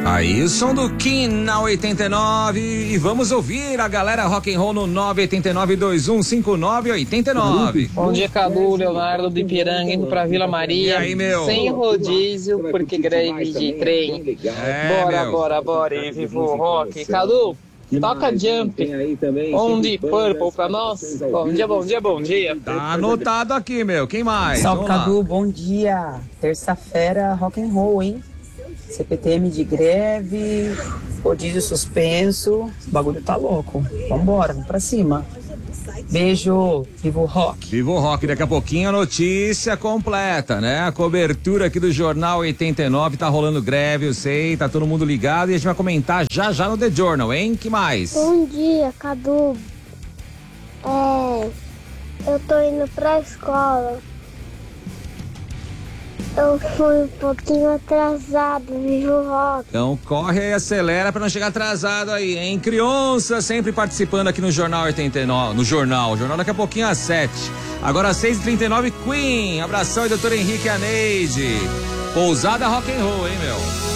Aí o som do Kim na 89 e vamos ouvir a galera rock and roll no 989-2159-89. Bom dia, Cadu, Leonardo de Piranga indo pra Vila Maria. E aí, meu? Sem rodízio, porque greve de trem. Bora, hein, Vivo Rock. Cadu, toca Jump, On the Purple pra nós. Bom dia. Tá anotado aqui, meu. Quem mais? Salve, Cadu, bom dia. Terça-feira, rock and roll, hein? CPTM de greve, rodízio suspenso, o bagulho tá louco. Vambora, vamos pra cima. Beijo, Vivo Rock. Vivo Rock, daqui a pouquinho a notícia completa, né? A cobertura aqui do Jornal 89, tá rolando greve, eu sei, tá todo mundo ligado e a gente vai comentar já no The Journal, hein? Que mais? Bom dia, Cadu. Eu tô indo pra escola. Eu fui um pouquinho atrasado, Vivo Rock. Então corre e acelera pra não chegar atrasado aí, hein? Criança sempre participando aqui no Jornal 89, no Jornal daqui a pouquinho às 7. Agora às 6h39, Queen. Abração aí, doutor Henrique e a Neide. Pousada rock and roll, hein, meu?